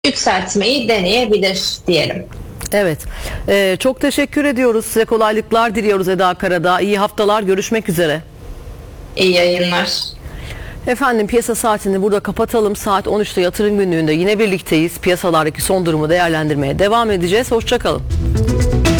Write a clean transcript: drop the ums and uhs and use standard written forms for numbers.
yükseltmeyi deneyebilir diyelim. Evet. Çok teşekkür ediyoruz. Size kolaylıklar diliyoruz Eda Karadağ. İyi haftalar. Görüşmek üzere. İyi yayınlar. Efendim piyasa saatini burada kapatalım. Saat 13'te yatırım günlüğünde yine birlikteyiz. Piyasalardaki son durumu değerlendirmeye devam edeceğiz. Hoşça kalın.